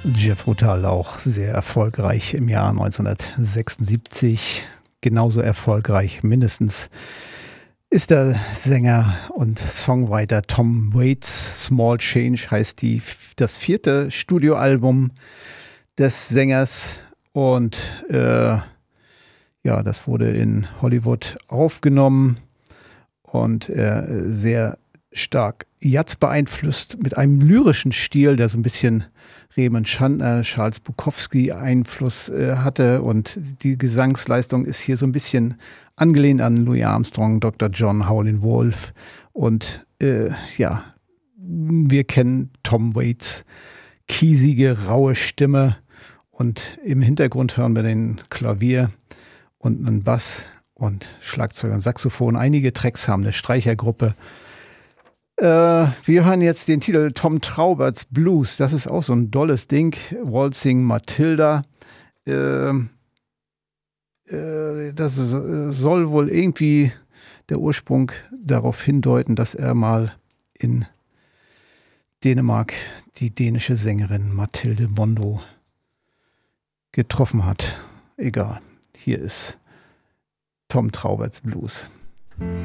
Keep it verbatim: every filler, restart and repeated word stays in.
Jethro Tull auch sehr erfolgreich im Jahr neunzehnhundertsechsundsiebzig. Genauso erfolgreich mindestens ist der Sänger und Songwriter Tom Waits. Small Change heißt die, das vierte Studioalbum des Sängers. Und äh, ja, das wurde in Hollywood aufgenommen und äh, sehr stark Jazz beeinflusst mit einem lyrischen Stil, der so ein bisschen Raymond Chandler, Charles Bukowski Einfluss äh, hatte, und die Gesangsleistung ist hier so ein bisschen angelehnt an Louis Armstrong, Doktor John Howlin' Wolf, und äh, ja, wir kennen Tom Waits kiesige, raue Stimme, und im Hintergrund hören wir den Klavier und einen Bass und Schlagzeug und Saxophon. Einige Tracks haben eine Streichergruppe. Äh, wir hören jetzt den Titel Tom Trauberts Blues. Das ist auch so ein dolles Ding. Waltzing Matilda. Äh, äh, das soll wohl irgendwie der Ursprung darauf hindeuten, dass er mal in Dänemark die dänische Sängerin Mathilde Bondo getroffen hat. Egal. Hier ist Tom Trauberts Blues.